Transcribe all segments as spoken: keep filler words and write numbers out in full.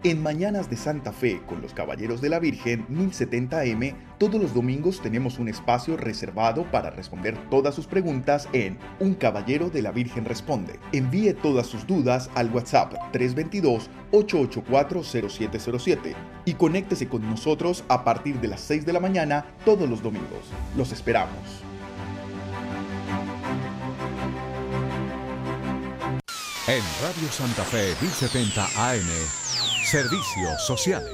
En Mañanas de Santa Fe con los Caballeros de la Virgen mil setenta A M, todos los domingos tenemos un espacio reservado para responder todas sus preguntas en Un Caballero de la Virgen Responde. Envíe todas sus dudas al WhatsApp tres dos dos, ocho ocho cuatro, cero siete cero siete y conéctese con nosotros a partir de las seis de la mañana todos los domingos. Los esperamos. En Radio Santa Fe mil setenta A M, Servicios Sociales.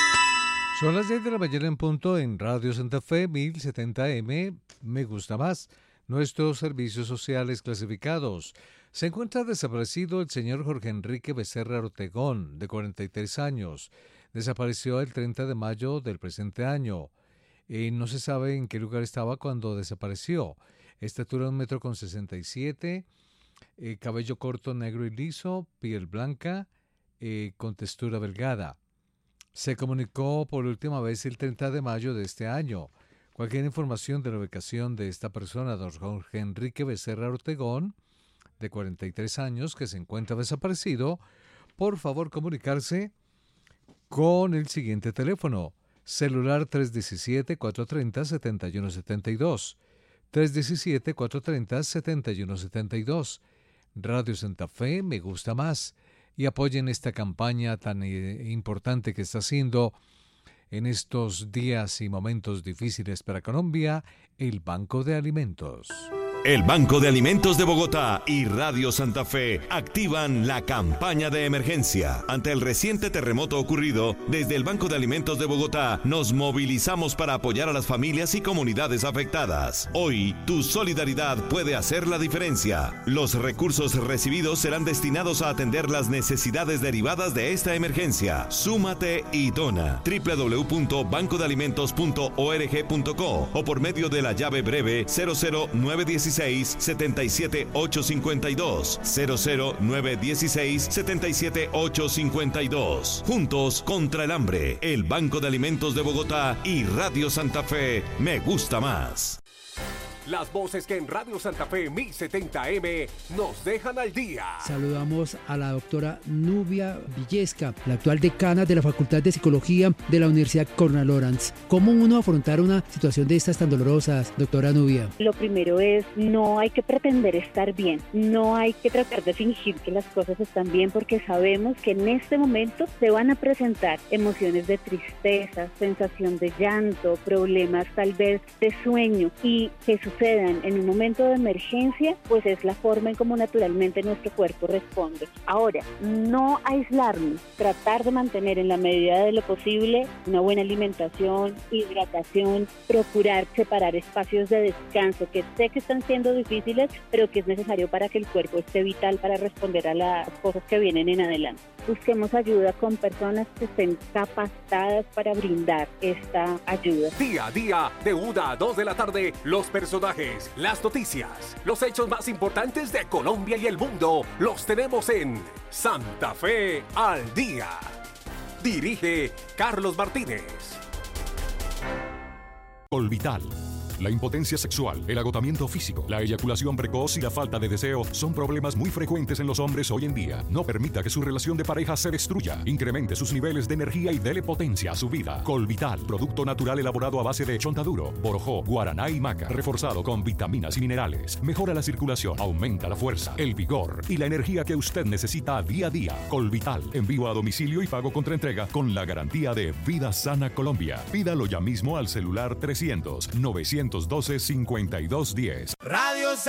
Son las diez de la mañana en punto en Radio Santa Fe mil setenta A M. Me gusta más. Nuestros servicios sociales clasificados. Se encuentra desaparecido el señor Jorge Enrique Becerra Ortegón, de cuarenta y tres años. Desapareció el treinta de mayo del presente año. Y no se sabe en qué lugar estaba cuando desapareció. Estatura de un metro con sesenta y siete, eh, cabello corto, negro y liso, piel blanca, eh, con textura delgada. Se comunicó por última vez el treinta de mayo de este año. Cualquier información de la ubicación de esta persona, don Jorge Enrique Becerra Ortegón, de cuarenta y tres años, que se encuentra desaparecido, por favor comunicarse con el siguiente teléfono. Celular tres uno siete, cuatro tres cero, siete uno siete dos. tres uno siete, cuatro tres cero, siete uno siete dos. Radio Santa Fe, me gusta más. Y apoyen esta campaña tan eh, importante que está haciendo en estos días y momentos difíciles para Colombia, el Banco de Alimentos. El Banco de Alimentos de Bogotá y Radio Santa Fe activan la campaña de emergencia. Ante el reciente terremoto ocurrido, desde el Banco de Alimentos de Bogotá nos movilizamos para apoyar a las familias y comunidades afectadas. Hoy, tu solidaridad puede hacer la diferencia. Los recursos recibidos serán destinados a atender las necesidades derivadas de esta emergencia. Súmate y dona. doble u doble u doble u punto banco de alimentos punto org punto co o por medio de la llave breve cero cero nueve uno seis, siete siete ocho cinco dos, cero cero nueve uno seis, siete siete ocho cinco dos. Juntos contra el hambre, el Banco de Alimentos de Bogotá y Radio Santa Fe, me gusta más. Las voces que en Radio Santa Fe mil setenta A M nos dejan al día. Saludamos a la doctora Nubia Villesca, la actual decana de la Facultad de Psicología de la Universidad Cornell Lawrence. ¿Cómo uno afrontar una situación de estas tan dolorosas, doctora Nubia? Lo primero es, no hay que pretender estar bien, no hay que tratar de fingir que las cosas están bien, porque sabemos que en este momento se van a presentar emociones de tristeza, sensación de llanto, problemas tal vez de sueño, y que sucedan en un momento de emergencia, pues es la forma en cómo naturalmente nuestro cuerpo responde. Ahora, no aislarnos, tratar de mantener en la medida de lo posible una buena alimentación, hidratación, procurar separar espacios de descanso que sé que están siendo difíciles, pero que es necesario para que el cuerpo esté vital para responder a las cosas que vienen en adelante. Busquemos ayuda con personas que estén capacitadas para brindar esta ayuda. Día a día, de una a dos de la tarde, los personajes, las noticias, los hechos más importantes de Colombia y el mundo, los tenemos en Santa Fe al Día. Dirige Carlos Martínez. Colvital. La impotencia sexual, el agotamiento físico, la eyaculación precoz y la falta de deseo son problemas muy frecuentes en los hombres hoy en día. No permita que su relación de pareja se destruya. Incremente sus niveles de energía y dele potencia a su vida. Colvital, producto natural elaborado a base de chontaduro, borojó, guaraná y maca, reforzado con vitaminas y minerales. Mejora la circulación, aumenta la fuerza, el vigor y la energía que usted necesita día a día. Colvital, envío a domicilio y pago contra entrega con la garantía de Vida Sana Colombia. Pídalo ya mismo al celular trescientos, novecientos doce, cincuenta y dos diez. Radio